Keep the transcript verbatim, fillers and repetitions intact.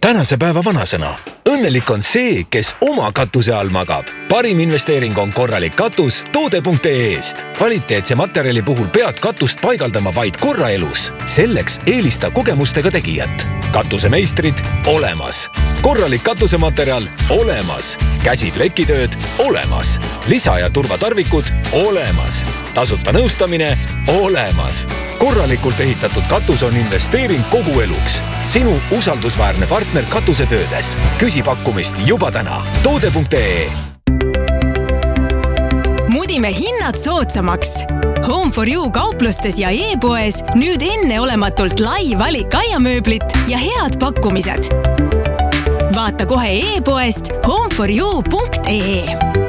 tänase päeva vanasõna. Õnnelik on see, kes oma katuse all magab. Parim investeering on korralik katus toode punkt ee-st. Kvaliteetse materjali puhul pead katust paigaldama vaid korra elus. Selleks eelista kogemustega tegijat. Katusemeistrid olemas. Korralik katusematerjal olemas. Käsiplekitööd olemas. Lisa- ja turvatarvikud olemas. Tasuta nõustamine olemas. Korralikult ehitatud katus on investeering kogu eluks. Sinu usaldusväärne partner katusetöödes. Küsi pakkumist juba täna. toode punkt ee. Mudime hinnad soodsamaks. Home for You kauplustes ja e-poes nüüd enneolematult lai valik aiamööblit ja head pakkumised. Vaata kohe e-poest home for you punkt ee.